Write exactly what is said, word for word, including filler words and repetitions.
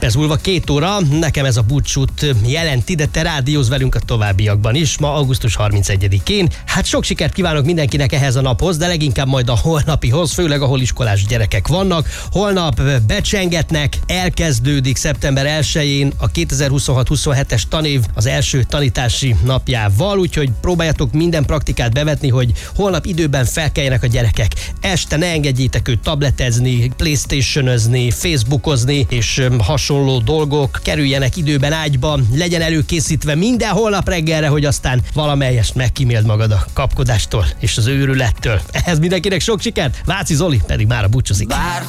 perc múlva két óra, nekem ez a búcsút jelenti, de te rádióz velünk a továbbiakban is, ma augusztus harmincegyedikén. Hát sok sikert kívánok mindenkinek ehhez a naphoz, de leginkább majd a holnapihoz, főleg ahol iskolás gyerekek vannak. Holnap becsengetnek, elkezdődik szeptember elsején a kétezer-huszonhat huszonhetes tanév az első tanítási napjával, úgyhogy próbáljatok minden praktikát bevetni, hogy holnap időben felkeljenek a gyerekek. Este ne engedjétek őt tabletezni, playstationözni, facebookozni és hasonló dolgok, kerüljenek időben ágyba, legyen előkészítve minden holnap reggelre, hogy aztán valamelyest megkíméld magad a kapkodástól és az őrülettől. Ehhez mindenkinek sok sikert, Váci Zoli pedig már a búcsúzik.